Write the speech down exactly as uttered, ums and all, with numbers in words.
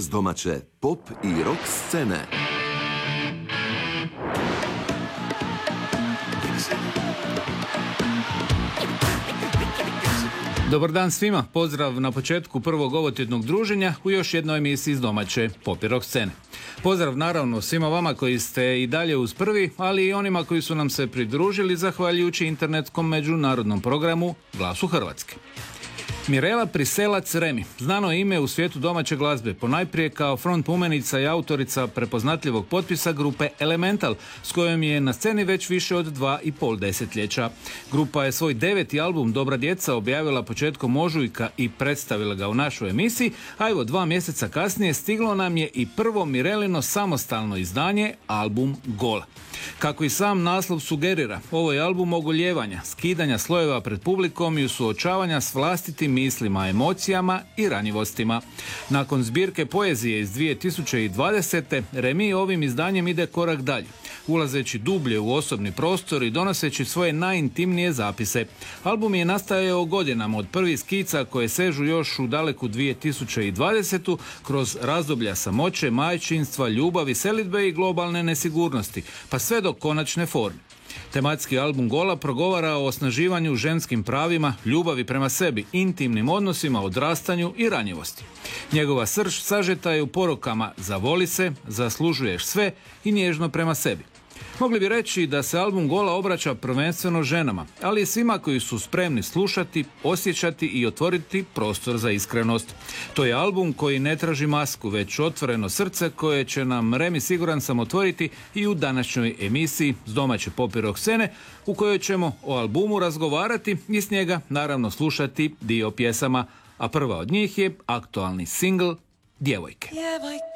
s domaće pop i rock scene. Dobar dan svima, pozdrav na početku prvog ovotjednog druženja u još jednoj emisiji iz domaće pop i rock scene. Pozdrav naravno svima vama koji ste i dalje uz prvi, ali i onima koji su nam se pridružili zahvaljujući internetskom međunarodnom programu Glasu Hrvatske. Mirela Priselac-Remi, znano je ime u svijetu domaće glazbe, ponajprije kao frontwomanica i autorica prepoznatljivog potpisa grupe Elemental, s kojom je na sceni već više od dva i pol desetljeća. Grupa je svoj deveti album Dobra djeca objavila početkom ožujka i predstavila ga u našoj emisiji, a evo dva mjeseca kasnije stiglo nam je i prvo Mirelino samostalno izdanje, album Gola. Kako i sam naslov sugerira, ovo je album ogoljevanja, skidanja slojeva pred publikom i suočavanja s vlastitim mislima, emocijama i ranjivostima. Nakon zbirke poezije iz dvije tisuće dvadesete. Remi ovim izdanjem ide korak dalje, ulazeći dublje u osobni prostor i donoseći svoje najintimnije zapise. Album je nastajao godinama, od prvih skica koje sežu još u daleku dvije tisuće dvadesetu. kroz razdoblja samoće, majčinstva, ljubavi, selidbe i globalne nesigurnosti, pa sve do konačne forme. Tematski album Gola progovara o osnaživanju ženskim pravima, ljubavi prema sebi, intimnim odnosima, odrastanju i ranjivosti. Njegova srž sažeta je u porukama zavoli se, zaslužuješ sve i nježno prema sebi. Mogli bi reći da se album Gola obraća prvenstveno ženama, ali i svima koji su spremni slušati, osjećati i otvoriti prostor za iskrenost. To je album koji ne traži masku, već otvoreno srce koje će nam Remi, siguran sam, otvoriti i u današnjoj emisiji s domaće pop i rock scene, u kojoj ćemo o albumu razgovarati i s njega naravno slušati dio pjesama, a prva od njih je aktualni singl Djevojke. Djevojke,